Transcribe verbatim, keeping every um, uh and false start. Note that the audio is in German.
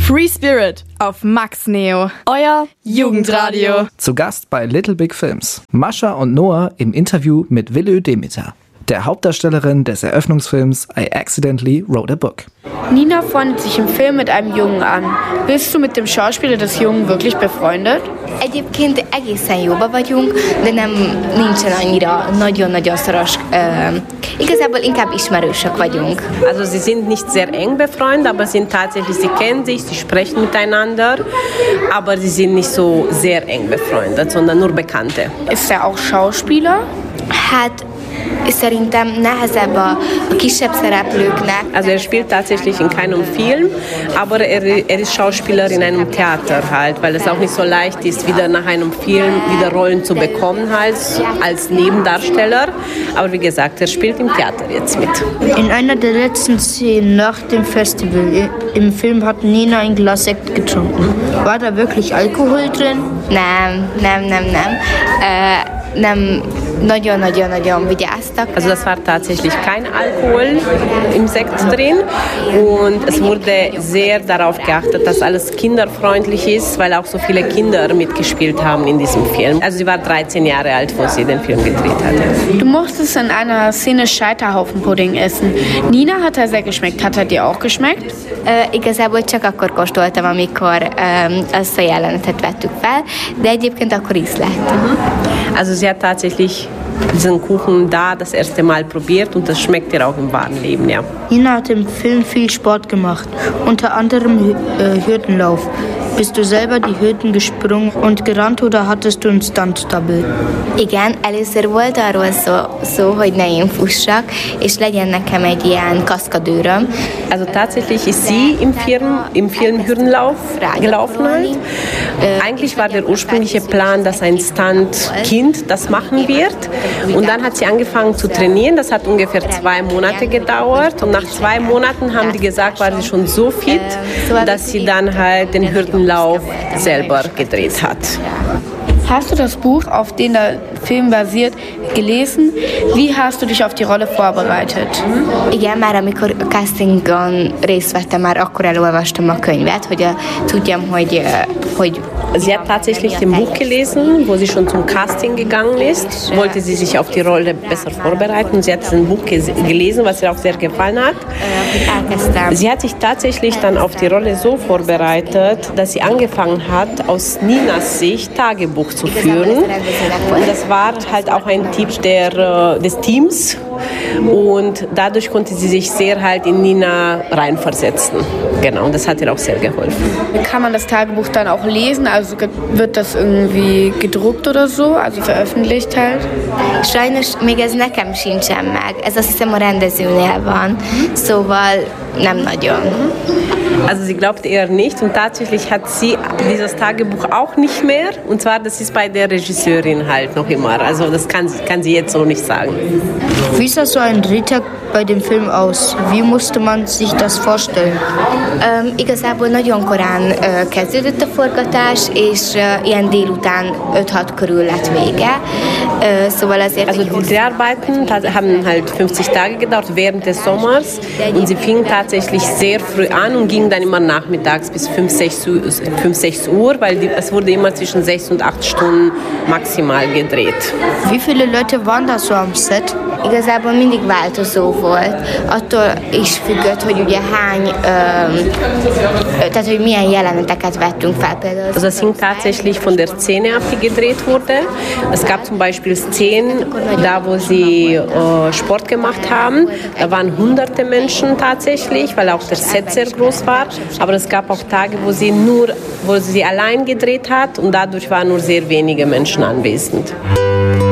Free Spirit auf Max Neo, euer Jugendradio. Zu Gast bei Little Big Films. Mascha und Noah im Interview mit Willö Demeter, der Hauptdarstellerin des Eröffnungsfilms I Accidentally Wrote a Book. Nina freundet sich im Film mit einem Jungen an. Bist du mit dem Schauspieler des Jungen wirklich befreundet? Egyébként egészen jóba vagyunk, de nem nincsen annyira nagyon-nagyon szoros. Uh, igazából inkább ismerősök vagyunk. Also sie sind nicht sehr eng befreundet, aber sind tatsächlich, sie kennen sich, sie sprechen miteinander, aber sie sind nicht so sehr eng befreundet, sondern nur Bekannte. Ist er auch Schauspieler? Hát szerintem nehezebb a kisebb szereplőknek. Also er spielt tatsächlich in keinem Film, aber er, er ist Schauspieler in einem Theater halt, weil es auch nicht so leicht ist, wieder nach einem Film wieder Rollen zu bekommen halt, als Nebendarsteller. Aber wie gesagt, er spielt im Theater jetzt mit. In einer der letzten Szenen nach dem Festival im Film hat Nina ein Glas Sekt getrunken. War da wirklich Alkohol drin? Nem, nem, nem, nem. Uh, nem. Nagyon-nagyon-nagyon vigyáztak. Also das war tatsächlich kein Alkohol im Sekt drin und es wurde sehr darauf geachtet, dass alles kinderfreundlich ist, weil auch so viele Kinder mitgespielt haben in diesem Film. Also sie war dreizehn Jahre alt, wo sie den Film gedreht hatte. Du musstest in einer Szene Scheiterhaufenpudding essen. Nina hat er sehr geschmeckt. Hat er dir auch geschmeckt? Uh, igazából csak akkor kóstoltam, amikor um, azt a jelenetet vettük fel, de egyébként akkor ízlett. Also sie hat tatsächlich diesen Kuchen da das erste Mal probiert und das schmeckt ihr auch im wahren Leben, ja. Nina hat im Film viel Sport gemacht, unter anderem äh, Hürdenlauf. Bist du selber die Hürden gesprungen und gerannt oder hattest du ein Stunt-Double? Igen, először volt arról szó, szó, hogy ne én fussak, és legyen nekem egy ilyen kaszkadőröm. Also tatsächlich ist sie im Film, im Film Hürdenlauf gelaufen halt. Eigentlich war der ursprüngliche Plan, dass ein Stunt-Kind das machen wird. Und dann hat sie angefangen zu trainieren. Das hat ungefähr zwei Monate gedauert. Und nach zwei Monaten haben die gesagt, war sie schon so fit, dass sie dann halt den Hürdenlauf selber gedreht hat. Hast du das Buch, auf dem der Film basiert, gelesen? Wie hast du dich auf die Rolle vorbereitet? Igen, már amikor a castingon részt vettem, már akkor elolvastam a könyvet, hogy a, tudjam, hogy, hogy Sie hat tatsächlich den Buch gelesen, wo sie schon zum Casting gegangen ist. Wollte sie sich auf die Rolle besser vorbereiten. Sie hat das Buch gelesen, was ihr auch sehr gefallen hat. Sie hat sich tatsächlich dann auf die Rolle so vorbereitet, dass sie angefangen hat, aus Ninas Sicht Tagebuch zu führen. Und das war halt auch ein Tipp der, des Teams. Und dadurch konnte sie sich sehr halt in Nina reinversetzen. Genau, und das hat ihr auch sehr geholfen. Kann man das Tagebuch dann auch lesen? Also wird das irgendwie gedruckt oder so? Also veröffentlicht halt? Sajnos még ez nekem sincsen meg. Ez azt hiszem a rendezőnél van. Szóval nem nagyon. Also sie glaubt eher nicht und tatsächlich hat sie dieses Tagebuch auch nicht mehr. Und zwar, das ist bei der Regisseurin halt noch immer. Also das kann, kann sie jetzt so nicht sagen. Wie sah so ein Drehtag bei dem Film aus? Wie musste man sich das vorstellen? Um, igazából nagyon korán uh, kezdődött a forgatás, és uh, ilyen délután öt-hat körül lett vége. Uh, szóval azért also die Dreharbeiten haben halt fünfzig Tage gedauert während des Sommers und sie fing tatsächlich sehr früh an und ging dann immer nachmittags bis fünf, sechs Uhr, weil die, es wurde immer zwischen sechs und acht Stunden maximal gedreht. Wie viele Leute waren da so am Set? Igazából mindig változó volt. Attól is függött, hogy ugye hány, öm, tehát hogy milyen jeleneteket vettünk fel például. Also es hing tatsächlich von der Szene ab, die gedreht wurde. Es gab zum Beispiel Szenen, da wo sie äh, Sport gemacht haben. Da waren hunderte Menschen tatsächlich, weil auch der Set sehr groß war. Aber es gab auch Tage, wo sie nur, wo sie allein gedreht hat und dadurch waren nur sehr wenige Menschen anwesend.